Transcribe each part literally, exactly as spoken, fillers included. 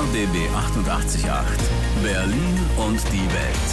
B B achtundachtzig Komma acht. Berlin und die Welt.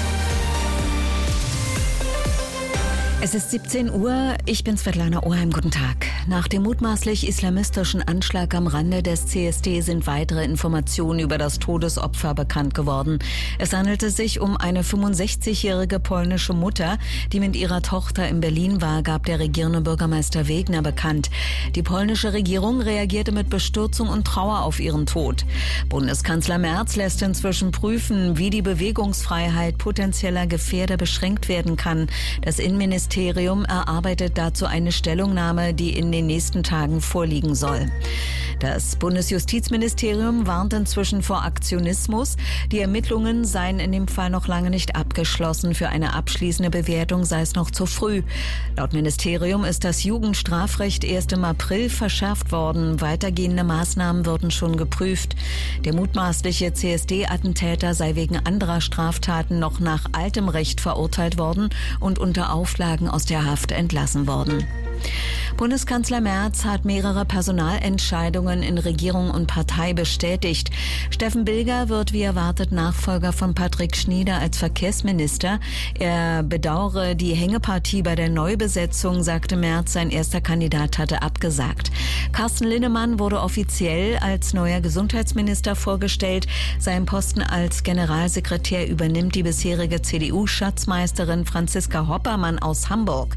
Es ist siebzehn Uhr, ich bin Svetlana Oheim, guten Tag. Nach dem mutmaßlich islamistischen Anschlag am Rande des C S D sind weitere Informationen über das Todesopfer bekannt geworden. Es handelte sich um eine fünfundsechzigjährige polnische Mutter, die mit ihrer Tochter in Berlin war, gab der regierende Bürgermeister Wegner bekannt. Die polnische Regierung reagierte mit Bestürzung und Trauer auf ihren Tod. Bundeskanzler Merz lässt inzwischen prüfen, wie die Bewegungsfreiheit potenzieller Gefährder beschränkt werden kann. Das Innenministerium Ministerium erarbeitet dazu eine Stellungnahme, die in den nächsten Tagen vorliegen soll. Das Bundesjustizministerium warnt inzwischen vor Aktionismus. Die Ermittlungen seien in dem Fall noch lange nicht abgeschlossen. Für eine abschließende Bewertung sei es noch zu früh. Laut Ministerium ist das Jugendstrafrecht erst im April verschärft worden. Weitergehende Maßnahmen würden schon geprüft. Der mutmaßliche C S D-Attentäter sei wegen anderer Straftaten noch nach altem Recht verurteilt worden und unter Auflagen aus der Haft entlassen worden. Bundeskanzler Merz hat mehrere Personalentscheidungen in Regierung und Partei bestätigt. Steffen Bilger wird wie erwartet Nachfolger von Patrick Schnieder als Verkehrsminister. Er bedauere die Hängepartie bei der Neubesetzung, sagte Merz, sein erster Kandidat hatte abgesagt. Carsten Linnemann wurde offiziell als neuer Gesundheitsminister vorgestellt. Seinen Posten als Generalsekretär übernimmt die bisherige C D U-Schatzmeisterin Franziska Hoppermann aus Hamburg.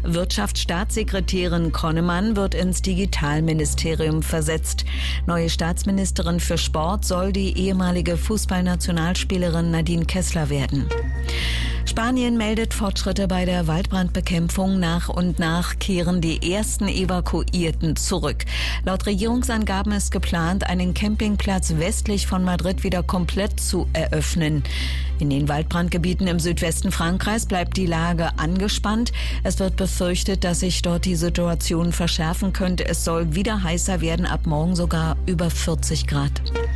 Wirtschaftsstaatssekretärin Konnemann wird ins Digitalministerium versetzt. Neue Staatsministerin für Sport soll die ehemalige Fußballnationalspielerin Nadine Kessler werden. Spanien meldet Fortschritte bei der Waldbrandbekämpfung. Nach und nach kehren die ersten Evakuierten zurück. Laut Regierungsangaben ist geplant, einen Campingplatz westlich von Madrid wieder komplett zu eröffnen. In den Waldbrandgebieten im Südwesten Frankreichs bleibt die Lage angespannt. Es wird befürchtet, dass sich dort die Situation verschärfen könnte. Es soll wieder heißer werden, ab morgen sogar über vierzig Grad.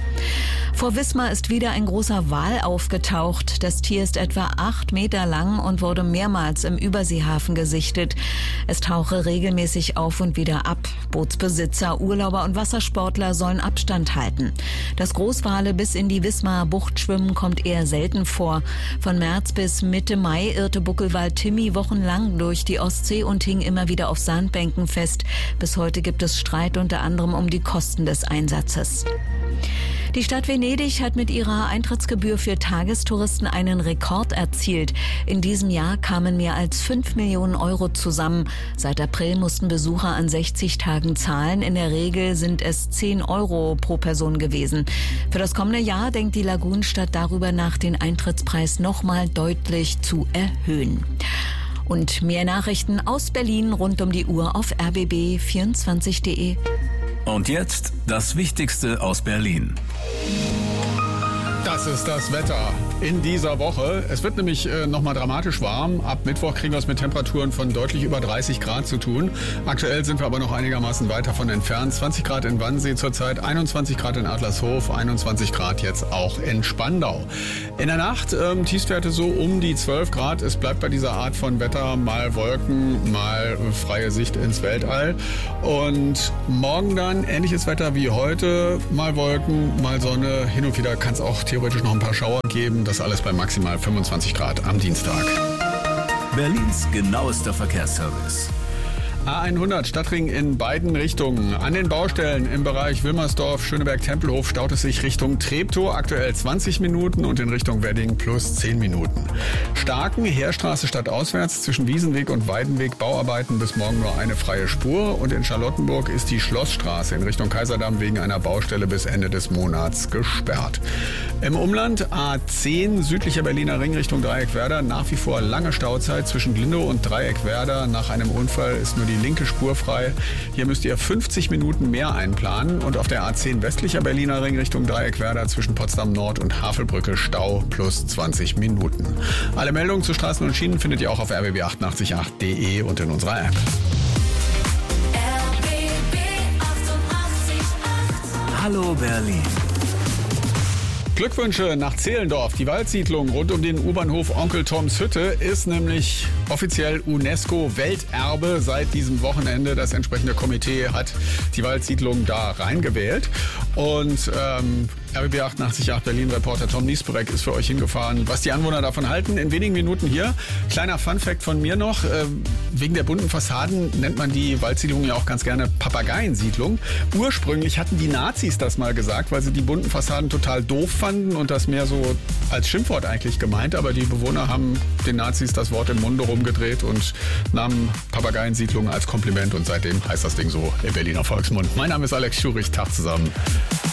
Vor Wismar ist wieder ein großer Wal aufgetaucht. Das Tier ist etwa acht Meter lang und wurde mehrmals im Überseehafen gesichtet. Es tauche regelmäßig auf und wieder ab. Bootsbesitzer, Urlauber und Wassersportler sollen Abstand halten. Dass Großwale bis in die Wismarer Bucht schwimmen, kommt eher selten vor. Von März bis Mitte Mai irrte Buckelwal Timmy wochenlang durch die Ostsee und hing immer wieder auf Sandbänken fest. Bis heute gibt es Streit unter anderem um die Kosten des Einsatzes. Die Stadt Venedig hat mit ihrer Eintrittsgebühr für Tagestouristen einen Rekord erzielt. In diesem Jahr kamen mehr als fünf Millionen Euro zusammen. Seit April mussten Besucher an sechzig Tagen zahlen. In der Regel sind es zehn Euro pro Person gewesen. Für das kommende Jahr denkt die Lagunenstadt darüber nach, den Eintrittspreis nochmal deutlich zu erhöhen. Und mehr Nachrichten aus Berlin rund um die Uhr auf r b b vierundzwanzig punkt d e. Und jetzt das Wichtigste aus Berlin. Das ist das Wetter in dieser Woche. Es wird nämlich äh, nochmal dramatisch warm. Ab Mittwoch kriegen wir es mit Temperaturen von deutlich über dreißig Grad zu tun. Aktuell sind wir aber noch einigermaßen weit davon entfernt. zwanzig Grad in Wannsee zurzeit, einundzwanzig Grad in Adlershof, einundzwanzig Grad jetzt auch in Spandau. In der Nacht ähm, Tiefstwerte so um die zwölf Grad. Es bleibt bei dieser Art von Wetter mal Wolken, mal freie Sicht ins Weltall. Und morgen dann ähnliches Wetter wie heute. Mal Wolken, mal Sonne. Hin und wieder kann es auch theoretisch noch ein paar Schauer geben. Das alles bei maximal fünfundzwanzig Grad am Dienstag. Berlins genauester Verkehrsservice. A hundert Stadtring in beiden Richtungen. An den Baustellen im Bereich Wilmersdorf, Schöneberg-Tempelhof staut es sich Richtung Treptow, aktuell zwanzig Minuten, und in Richtung Wedding plus zehn Minuten. Starken, Heerstraße stadtauswärts zwischen Wiesenweg und Weidenweg, Bauarbeiten, bis morgen nur eine freie Spur, und in Charlottenburg ist die Schlossstraße in Richtung Kaiserdamm wegen einer Baustelle bis Ende des Monats gesperrt. Im Umland A zehn südlicher Berliner Ring Richtung Dreieckwerder, nach wie vor lange Stauzeit zwischen Glindow und Dreieckwerder. Nach einem Unfall ist nur die linke Spur frei. Hier müsst ihr fünfzig Minuten mehr einplanen, und auf der A zehn westlicher Berliner Ring Richtung Dreieckwerder zwischen Potsdam Nord und Havelbrücke Stau plus zwanzig Minuten. Alle Meldungen zu Straßen und Schienen findet ihr auch auf r b b achtundachtzig punkt acht punkt d e und in unserer App. R B B achtundachtzig Komma acht. Hallo Berlin. Glückwünsche nach Zehlendorf. Die Waldsiedlung rund um den U-Bahnhof Onkel Toms Hütte ist nämlich offiziell UNESCO-Welterbe seit diesem Wochenende. Das entsprechende Komitee hat die Waldsiedlung da reingewählt. Und ähm, R B B achtundachtzig Komma acht Berlin-Reporter Tom Niesberek ist für euch hingefahren. Was die Anwohner davon halten, in wenigen Minuten hier. Kleiner Funfact von mir noch. Äh, wegen der bunten Fassaden nennt man die Waldsiedlung ja auch ganz gerne Papageiensiedlung. Ursprünglich hatten die Nazis das mal gesagt, weil sie die bunten Fassaden total doof fanden und das mehr so als Schimpfwort eigentlich gemeint. Aber die Bewohner haben den Nazis das Wort im Munde rumgedreht und nahmen Papageiensiedlung als Kompliment und seitdem heißt das Ding so im Berliner Volksmund. Mein Name ist Alex Schurich, Tag zusammen.